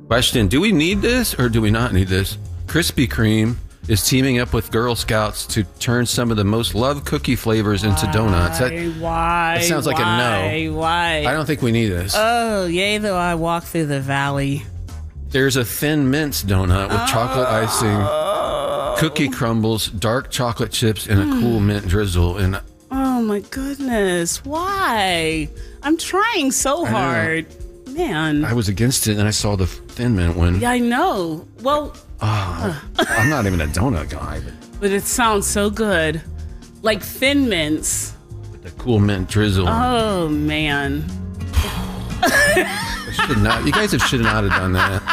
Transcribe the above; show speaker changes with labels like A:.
A: Question, do we need this or do we not need this? Krispy Kreme is teaming up with Girl Scouts to turn some of the most loved cookie flavors into donuts.
B: Why?
A: That sounds like a no.
B: Why?
A: I don't think we need this.
B: Oh, yea, though I walk through the valley.
A: There's a Thin Mints donut with chocolate icing, cookie crumbles, dark chocolate chips, and a cool mint drizzle. And
B: oh my goodness, why? I'm trying so hard. Man.
A: I was against it and I saw the Thin Mint one.
B: Yeah, I know. Well,
A: I'm not even a donut guy,
B: but it sounds so good. Like Thin Mints.
A: with the cool mint drizzle.
B: Oh man.
A: You guys should not have done that.